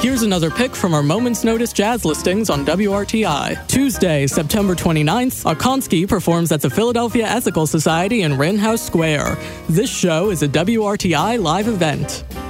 Here's another pick from our Moment's Notice jazz listings on WRTI. Tuesday, September 29th, Okonski performs at the Philadelphia Ethical Society in Wren House Square. This show is a WRTI live event.